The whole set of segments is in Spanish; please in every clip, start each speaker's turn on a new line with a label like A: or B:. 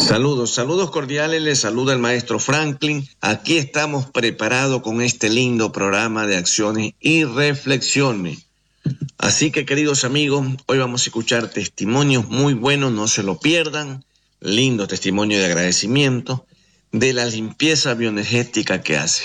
A: Saludos cordiales, les saluda el maestro Franklin. Aquí estamos preparados con este lindo programa de acciones y reflexiones. Así que, queridos amigos, hoy vamos a escuchar testimonios muy buenos, no se lo pierdan. Lindo testimonio de agradecimiento de la limpieza bioenergética que hace,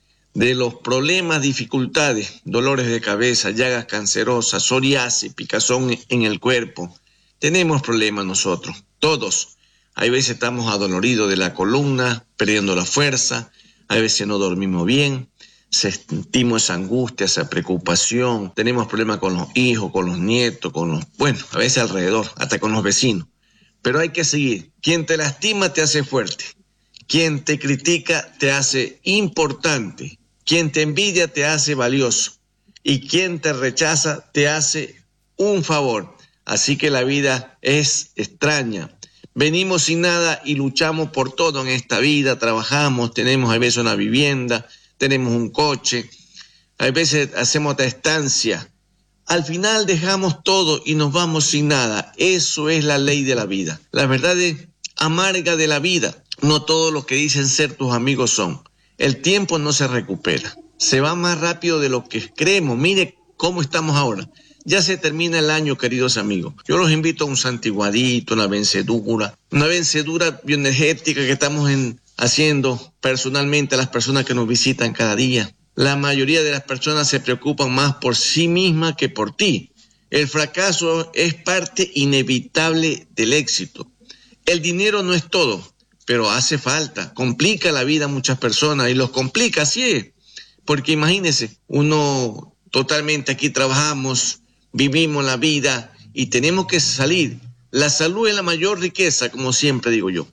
A: de los problemas, dificultades, dolores de cabeza, llagas cancerosas, psoriasis, picazón en el cuerpo. Tenemos problemas nosotros, todos. Hay veces estamos adoloridos de la columna, perdiendo la fuerza, hay veces no dormimos bien, sentimos esa angustia, esa preocupación, tenemos problemas con los hijos, con los nietos, a veces alrededor, hasta con los vecinos. Pero hay que seguir. Quien te lastima te hace fuerte, quien te critica te hace importante, quien te envidia te hace valioso y quien te rechaza te hace un favor. Así que la vida es extraña. Venimos sin nada y luchamos por todo en esta vida, trabajamos, tenemos a veces una vivienda, tenemos un coche, a veces hacemos otra estancia. Al final dejamos todo y nos vamos sin nada. Eso es la ley de la vida. La verdad es amarga de la vida. No todos los que dicen ser tus amigos son. El tiempo no se recupera. Se va más rápido de lo que creemos. Mire cómo estamos ahora. Ya se termina el año, queridos amigos. Yo los invito a un santiguadito, una vencedura bioenergética que estamos haciendo personalmente a las personas que nos visitan cada día. La mayoría de las personas se preocupan más por sí mismas que por ti. El fracaso es parte inevitable del éxito. El dinero no es todo, pero hace falta. Complica la vida a muchas personas y los complica, así es. Porque imagínense, uno totalmente aquí trabajamos, vivimos la vida y tenemos que salir. La salud es la mayor riqueza, como siempre digo yo,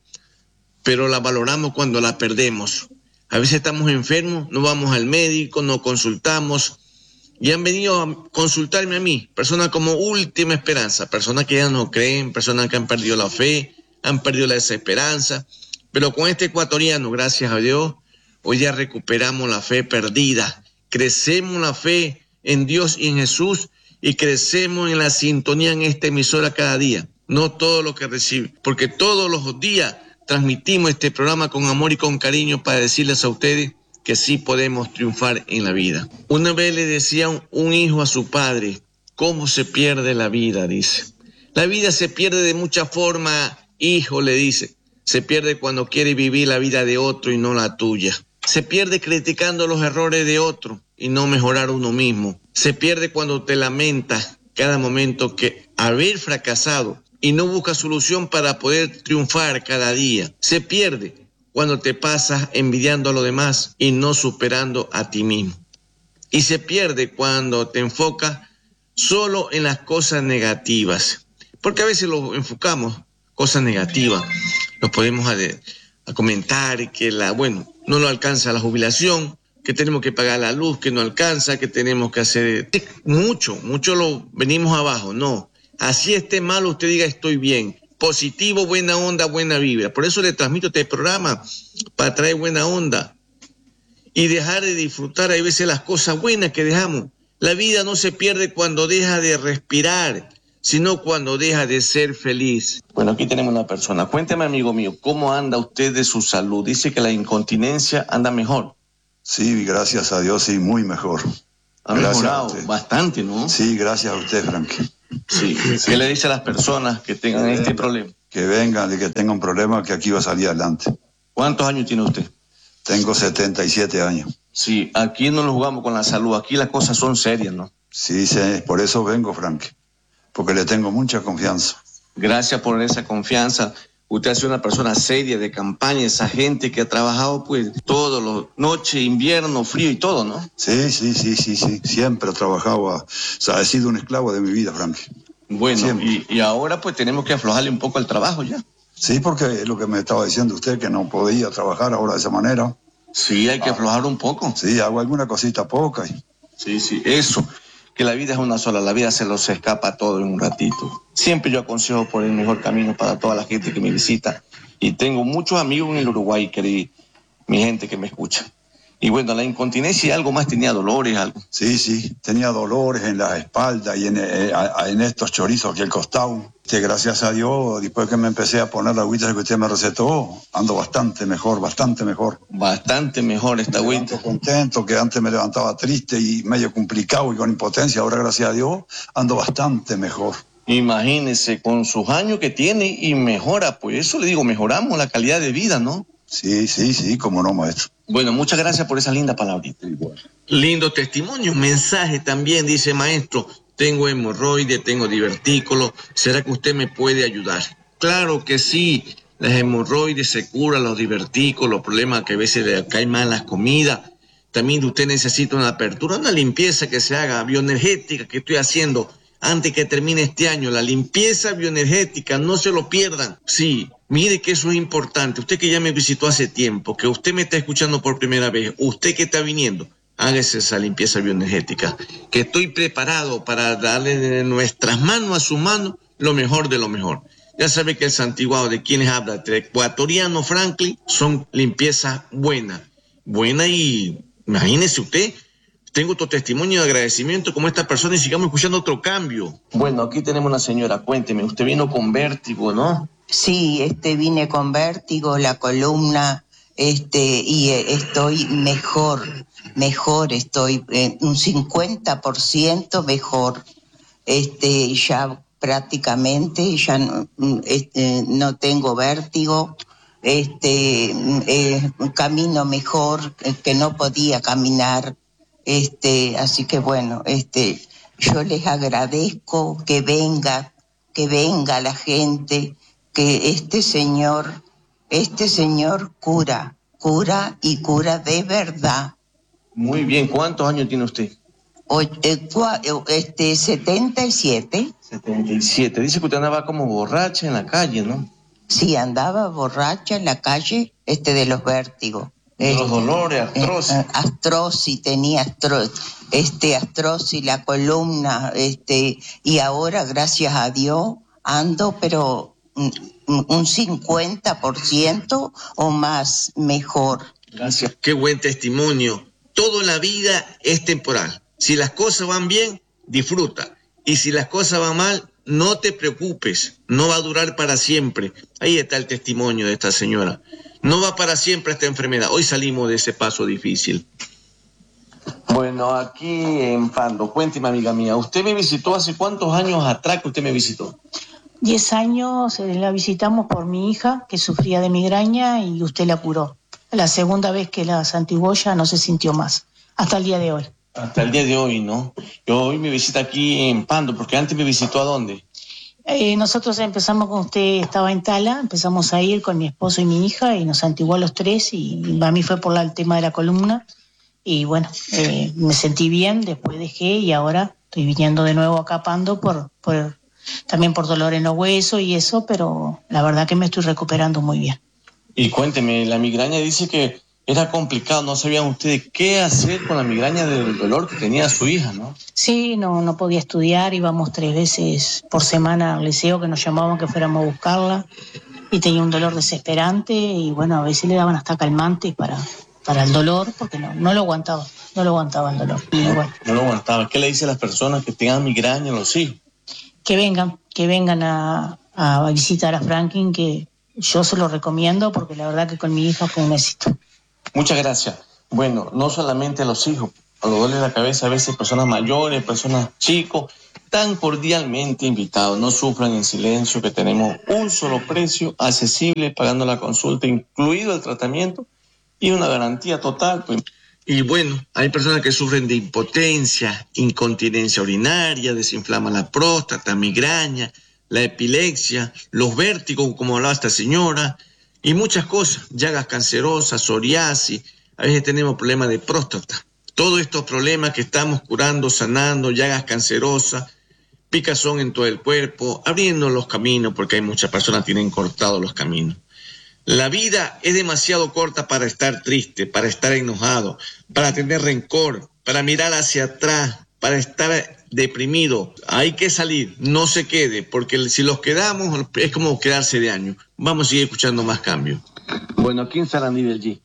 A: pero la valoramos cuando la perdemos. A veces estamos enfermos, no vamos al médico, no consultamos y han venido a consultarme a mí, personas como última esperanza, personas que ya no creen, personas que han perdido la fe, han perdido la desesperanza, pero con este ecuatoriano, gracias a Dios, hoy ya recuperamos la fe perdida, crecemos la fe en Dios y en Jesús y crecemos en la sintonía en esta emisora cada día, no todo lo que recibe, porque todos los días transmitimos este programa con amor y con cariño para decirles a ustedes que sí podemos triunfar en la vida. Una vez le decía un hijo a su padre, ¿cómo se pierde la vida? Dice, la vida se pierde de muchas formas, hijo, le dice, se pierde cuando quiere vivir la vida de otro y no la tuya. Se pierde criticando los errores de otro y no mejorar uno mismo. Se pierde cuando te lamentas cada momento que haber fracasado y no buscas solución para poder triunfar cada día. Se pierde cuando te pasas envidiando a los demás y no superando a ti mismo. Y se pierde cuando te enfocas solo en las cosas negativas. Porque a veces lo enfocamos, cosas negativas. Nos podemos a comentar que no lo alcanza la jubilación, que tenemos que pagar la luz, que no alcanza, que tenemos que hacer mucho lo venimos abajo. No, así esté mal, usted diga estoy bien, positivo, buena onda, buena vibra. Por eso le transmito este programa, para traer buena onda y dejar de disfrutar a veces las cosas buenas que dejamos. La vida no se pierde cuando deja de respirar, sino cuando deja de ser feliz. Bueno, aquí tenemos una persona. Cuénteme, amigo mío, ¿cómo anda usted de su salud? Dice que la incontinencia anda mejor.
B: Sí, gracias a Dios, sí, muy mejor.
A: Ha mejorado bastante, ¿no?
B: Sí, gracias a usted, Frank.
A: Sí. ¿Qué le dice a las personas que tengan este problema?
B: Que vengan y que tengan un problema, que aquí va a salir adelante.
A: ¿Cuántos años tiene usted?
B: Tengo 77 años.
A: Sí, aquí no lo jugamos con la salud, aquí las cosas son serias, ¿no?
B: Sí, por eso vengo, Frank, porque le tengo mucha confianza.
A: Gracias por esa confianza. Usted ha sido una persona seria, de campaña, esa gente que ha trabajado pues todo, noche, invierno, frío y todo, ¿no?
B: Sí, siempre he trabajado, he sido un esclavo de mi vida, Frank.
A: Bueno, y ahora pues tenemos que aflojarle un poco el trabajo ya.
B: Sí, porque lo que me estaba diciendo usted, que no podía trabajar ahora de esa manera.
A: Sí, hay que aflojar un poco.
B: Sí, hago alguna cosita poca.
A: Sí, eso. Que la vida es una sola, la vida se los escapa todo en un ratito. Siempre yo aconsejo por el mejor camino para toda la gente que me visita. Y tengo muchos amigos en el Uruguay, mi gente que me escucha. Y bueno, la incontinencia y algo más, tenía dolores, algo.
B: Sí, tenía dolores en la espalda y en estos chorizos aquí al costado. Gracias a Dios, después que me empecé a poner la agüita que usted me recetó, ando bastante mejor, bastante mejor.
A: Bastante mejor esta agüita.
B: Ando contento, que antes me levantaba triste y medio complicado y con impotencia. Ahora, gracias a Dios, ando bastante mejor.
A: Imagínese, con sus años que tiene y mejora, pues eso le digo, mejoramos la calidad de vida, ¿no?
B: Sí, cómo no, maestro.
A: Bueno, muchas gracias por esa linda palabrita. Lindo testimonio, un mensaje también, dice maestro, tengo hemorroides, tengo divertículos, ¿será que usted me puede ayudar? Claro que sí, las hemorroides se curan, los divertículos, los problemas que a veces le caen mal las comidas. También usted necesita una apertura, una limpieza que se haga bioenergética que estoy haciendo antes que termine este año. La limpieza bioenergética, no se lo pierdan. Sí, mire que eso es importante. Usted que ya me visitó hace tiempo, que usted me está escuchando por primera vez, usted que está viniendo, hágase esa limpieza bioenergética, que estoy preparado para darle de nuestras manos a su mano lo mejor de lo mejor. Ya sabe que el santiguado de quienes habla, el ecuatoriano Franklin, son limpiezas buenas y imagínese usted, tengo otro testimonio de agradecimiento como esta persona y sigamos escuchando otro cambio. Bueno, aquí tenemos una señora, cuénteme, usted vino con vértigo, ¿no?
C: Sí, vine con vértigo, la columna, y estoy mejor, estoy un 50% mejor, ya prácticamente, ya no tengo vértigo, camino mejor, que no podía caminar, así que bueno, yo les agradezco que venga la gente, que este señor cura y cura de verdad.
A: Muy bien, ¿cuántos años tiene usted?
C: 77.
A: 77. Dice que usted andaba como borracha en la calle, ¿no?
C: Sí, andaba borracha en la calle, de los vértigos.
A: Los dolores, artrosis.
C: Artrosis, tenía artrosis, la columna, y ahora, gracias a Dios, ando, pero un 50% o más mejor.
A: Gracias. Qué buen testimonio. Todo en la vida es temporal. Si las cosas van bien, disfruta. Y si las cosas van mal, no te preocupes. No va a durar para siempre. Ahí está el testimonio de esta señora. No va para siempre esta enfermedad. Hoy salimos de ese paso difícil. Bueno, aquí en Pando, cuénteme, amiga mía, ¿usted me visitó hace cuántos años atrás que usted me visitó?
D: 10 años la visitamos por mi hija, que sufría de migraña, y usted la curó. La segunda vez que la santiguó ya no se sintió más, hasta el día de hoy.
A: Hasta el día de hoy, ¿no? Yo hoy me visita aquí en Pando, porque antes me visitó ¿a dónde?
D: Nosotros empezamos con usted, estaba en Tala, empezamos a ir con mi esposo y mi hija y nos santiguó a los tres, y a mí fue por el tema de la columna, y bueno, me sentí bien, después dejé y ahora estoy viniendo de nuevo acá a Pando también por dolor en los huesos y eso, pero la verdad que me estoy recuperando muy bien.
A: Y cuénteme, la migraña dice que era complicado, no sabían ustedes qué hacer con la migraña del dolor que tenía su hija, ¿no?
D: Sí, no podía estudiar, íbamos 3 veces por semana al liceo, que nos llamaban que fuéramos a buscarla, y tenía un dolor desesperante, y bueno, a veces le daban hasta calmantes para el dolor, porque no lo aguantaba el dolor.
A: No lo aguantaba. ¿Qué le dice a las personas que tengan migraña, los hijos?
D: Que vengan a visitar a Franklin, que yo se lo recomiendo, porque la verdad que con mi hija fue un éxito.
A: Muchas gracias. Bueno, no solamente a los hijos, a los duele la cabeza, a veces personas mayores, personas chicos, tan cordialmente invitados, no sufran en silencio, que tenemos un solo precio accesible, pagando la consulta, incluido el tratamiento, y una garantía total. Y bueno, hay personas que sufren de impotencia, incontinencia urinaria, desinflama la próstata, migraña, la epilepsia, los vértigos, como hablaba esta señora, y muchas cosas, llagas cancerosas, psoriasis, a veces tenemos problemas de próstata. Todos estos problemas que estamos curando, sanando, llagas cancerosas, picazón en todo el cuerpo, abriendo los caminos, porque hay muchas personas que tienen cortados los caminos. La vida es demasiado corta para estar triste, para estar enojado, para tener rencor, para mirar hacia atrás, para estar deprimido. Hay que salir, no se quede, porque si los quedamos es como quedarse de año. Vamos a seguir escuchando más cambios. Bueno, aquí en Sarandí del G.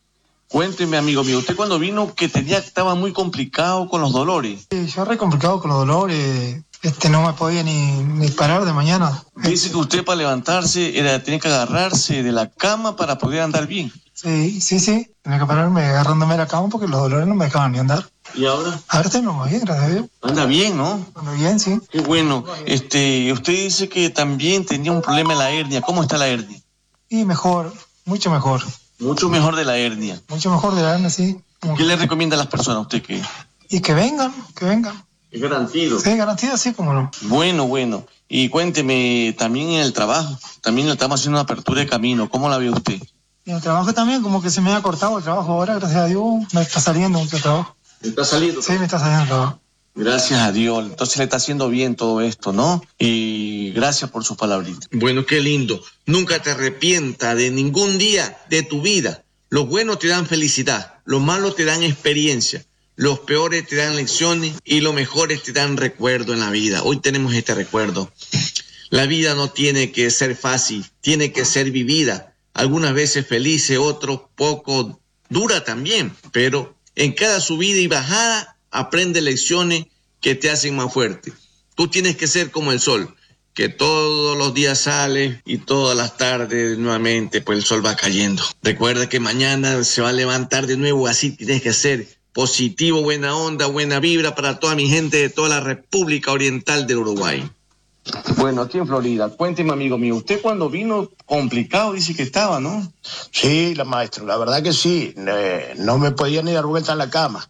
A: Cuénteme, amigo mío, usted cuando vino que estaba muy complicado con los dolores.
E: Sí, yo re complicado con los dolores, no me podía ni parar de mañana.
A: Dice que usted para levantarse tenía que agarrarse de la cama para poder andar bien.
E: Sí, tenía que pararme agarrándome de la cama porque los dolores no me dejaban ni andar.
A: ¿Y ahora?
E: Ahora estoy más bien, gracias a Dios.
A: Anda bien, ¿no?
E: Anda bien, sí.
A: Qué bueno. Usted dice que también tenía un problema en la hernia. ¿Cómo está la hernia?
E: Y mejor, mucho mejor.
A: Mucho mejor de la hernia.
E: Mucho mejor de la hernia, sí.
A: ¿Qué le recomienda a las personas a usted que?
E: Y que vengan.
A: ¿Es garantido?
E: Sí, garantía, sí, como no.
A: Bueno. Y cuénteme, también en el trabajo, también le estamos haciendo una apertura de camino. ¿Cómo la ve usted?
E: Y el trabajo también, como que se me ha cortado el trabajo ahora, gracias a Dios, me está saliendo mucho trabajo.
A: ¿Me está saliendo?
E: Sí, me está saliendo el trabajo.
A: Gracias a Dios. Entonces le está haciendo bien todo esto, ¿no? Y gracias por sus palabritas. Bueno, qué lindo. Nunca te arrepientas de ningún día de tu vida. Los buenos te dan felicidad, los malos te dan experiencia, los peores te dan lecciones y los mejores te dan recuerdo en la vida. Hoy tenemos este recuerdo. La vida no tiene que ser fácil, tiene que ser vivida. Algunas veces felices, otros poco dura también, pero en cada subida y bajada aprende lecciones que te hacen más fuerte. Tú tienes que ser como el sol, que todos los días sale y todas las tardes nuevamente pues el sol va cayendo. Recuerda que mañana se va a levantar de nuevo, así tienes que ser positivo, buena onda, buena vibra para toda mi gente de toda la República Oriental del Uruguay. Bueno, aquí en Florida, cuénteme, amigo mío, usted cuando vino complicado dice que estaba, ¿no?
F: Sí, maestro, la verdad que sí, no me podía ni dar vuelta en la cama.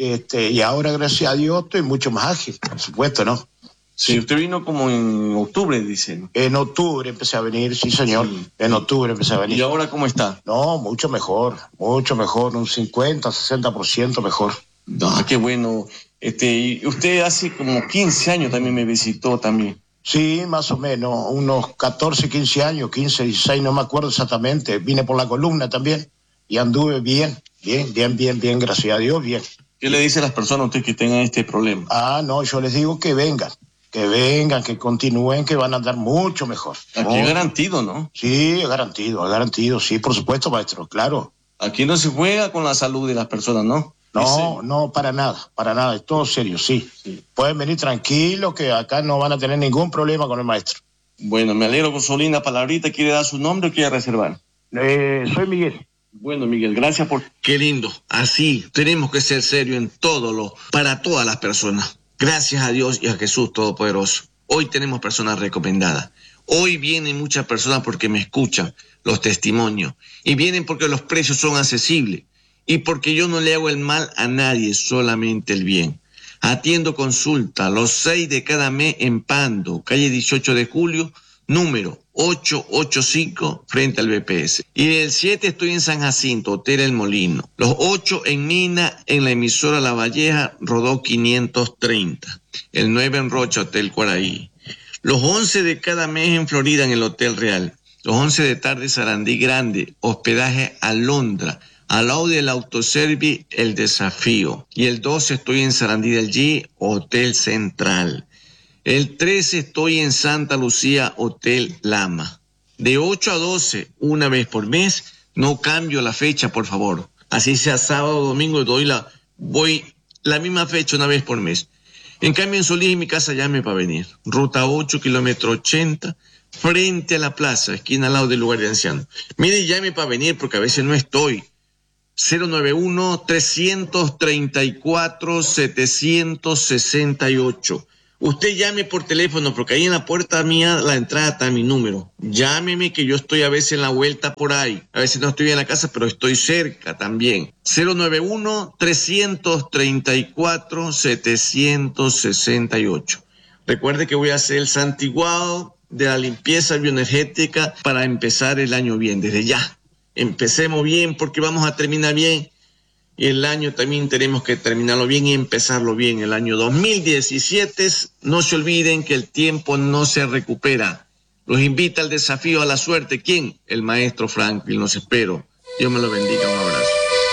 F: Y ahora, gracias a Dios, estoy mucho más ágil, por supuesto, ¿no?
A: Sí, usted vino como en octubre, dicen.
F: En octubre empecé a venir, sí, señor. Sí. En octubre empecé a venir.
A: ¿Y ahora cómo está?
F: No, mucho mejor, un 50, 60% mejor.
A: Ah, qué bueno. Y usted hace como 15 años también me visitó también.
F: Sí, más o menos, unos 14, 15 años, 15, 16, no me acuerdo exactamente. Vine por la columna también y anduve bien, gracias a Dios, bien.
A: ¿Qué le dice a las personas a usted que tengan este problema?
F: No, yo les digo que vengan, que continúen, que van a andar mucho mejor.
A: Aquí es garantido, ¿no?
F: Sí, es garantido, sí, por supuesto, maestro, claro.
A: Aquí no se juega con la salud de las personas, ¿no?
F: No, para nada, es todo serio, sí. Pueden venir tranquilos, que acá no van a tener ningún problema con el maestro.
A: Bueno, me alegro con su linda palabrita. ¿Quiere dar su nombre o quiere reservar?
F: Soy Miguel.
A: Bueno, Miguel, gracias por... Qué lindo, así tenemos que ser serios en para todas las personas. Gracias a Dios y a Jesús Todopoderoso. Hoy tenemos personas recomendadas. Hoy vienen muchas personas porque me escuchan los testimonios. Y vienen porque los precios son accesibles. Y porque yo no le hago el mal a nadie, solamente el bien. Atiendo consulta los 6 de cada mes en Pando, calle 18 de julio, número 885, frente al BPS. Y el 7 estoy en San Jacinto, Hotel El Molino. Los 8 en Mina, en la emisora La Valleja, Rodó 530. El 9 en Rocha, Hotel Cuaraí. Los 11 de cada mes en Florida, en el Hotel Real. Los 11 de tarde, Sarandí Grande, hospedaje Alondra. Al lado del Autoservice, El Desafío. Y el 12 estoy en Sarandí del G, Hotel Central. El 13 estoy en Santa Lucía, Hotel Lama. De 8 a 12, una vez por mes, no cambio la fecha, por favor. Así sea sábado o domingo, voy la misma fecha una vez por mes. En cambio, en Solís, en mi casa, llame para venir. Ruta 8, kilómetro 80, frente a la plaza, esquina al lado del lugar de ancianos. Mire, llame para venir porque a veces no estoy. 091-334-768. Usted llame por teléfono porque ahí en la puerta mía, la entrada está mi número. Llámeme que yo estoy a veces en la vuelta por ahí. A veces no estoy en la casa, pero estoy cerca también. 091-334-768. Recuerde que voy a hacer el santiguado de la limpieza bioenergética para empezar el año bien, desde ya. Empecemos bien porque vamos a terminar bien y el año también tenemos que terminarlo bien y empezarlo bien. El año 2017, no se olviden que el tiempo no se recupera. Los invita al desafío a la suerte. ¿Quién? El maestro Franklin. Los espero. Dios me lo bendiga. Un abrazo.